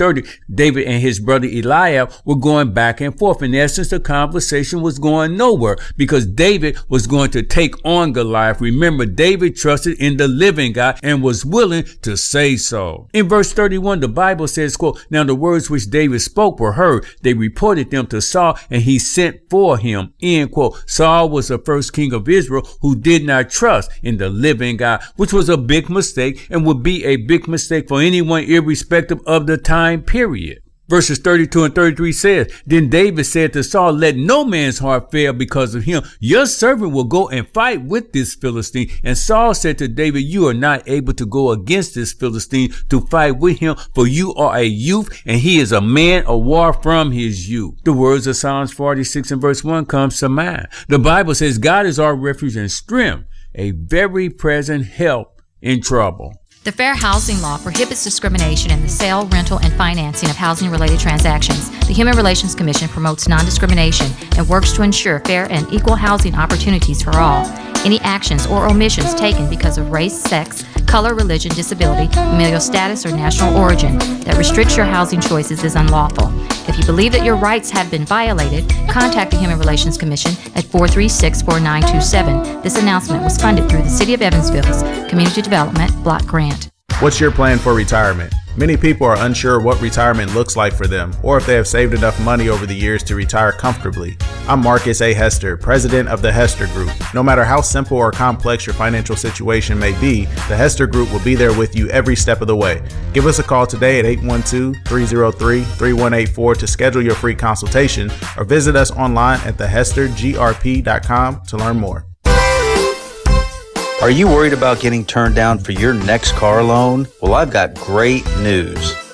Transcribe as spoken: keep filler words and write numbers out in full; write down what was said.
thirty, David and his brother Eliab were going back and forth. In essence, the conversation was going nowhere because David was going to take on Goliath. Remember, David trusted in the living God and was willing to say so. In verse thirty-one, the Bible says, quote, "Now the words which David spoke were heard. They reported them to Saul, and he sent for him." End quote. Saul was the first king of Israel who did not trust in the living God, which was a big mistake and would be a big mistake for anyone irrespective of the time period. Verses thirty-two and thirty-three says, "Then David said to Saul, let no man's heart fail because of him. Your servant will go and fight with this Philistine." And Saul said to David, "You are not able to go against this Philistine to fight with him, for you are a youth, and he is a man of war from his youth." The words of Psalms forty-six and verse one comes to mind. The Bible says, "God is our refuge and strength, a very present help in trouble." The Fair Housing Law prohibits discrimination in the sale, rental, and financing of housing-related transactions. The Human Relations Commission promotes non-discrimination and works to ensure fair and equal housing opportunities for all. Any actions or omissions taken because of race, sex, color, religion, disability, familial status, or national origin that restricts your housing choices is unlawful. If you believe that your rights have been violated, contact the Human Relations Commission at four three six, four nine two seven. This announcement was funded through the City of Evansville's Community Development Block Grant. What's your plan for retirement? Many people are unsure what retirement looks like for them, or if they have saved enough money over the years to retire comfortably. I'm Marcus A. Hester, president of the Hester Group. No matter how simple or complex your financial situation may be, the Hester Group will be there with you every step of the way. Give us a call today at eight one two, three zero three, three one eight four to schedule your free consultation, or visit us online at the hester g r p dot com to learn more. Are you worried about getting turned down for your next car loan? Well, I've got great news.